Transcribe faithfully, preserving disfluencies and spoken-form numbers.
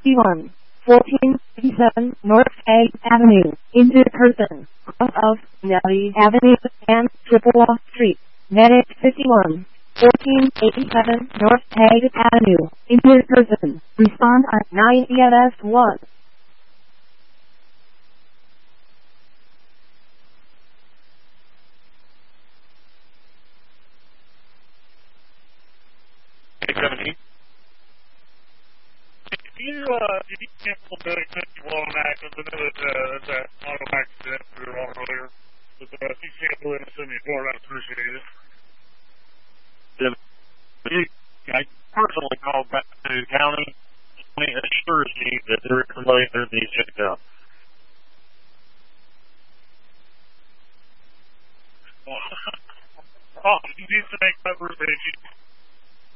one, fourteen eighty-seven North A Avenue, injured person, cross of Nelly Avenue and Chippewa Street, medic fifty-one, fourteen eighty-seven North A Avenue, injured person, respond at nine E M S one. seventeen. Can you, uh, did you cancel Billy fifty-one on accident? I know that, uh, that auto accident we were on earlier. But, uh, if you cancel it and send me a report, I'd appreciate it. I personally called back to the county. County assures me that there is somebody that needs checked out. Oh, you need to make that reservation.